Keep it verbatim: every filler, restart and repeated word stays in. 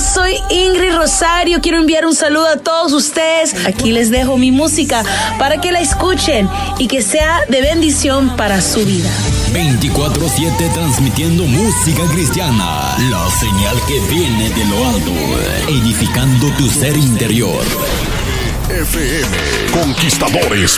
soy Ingrid Rosario. Quiero enviar un saludo a todos ustedes. Aquí les dejo mi música para que la escuchen y que sea de bendición para su vida. veinticuatro siete transmitiendo música cristiana, la señal que viene de lo alto, edificando tu ser interior. F M Conquistadores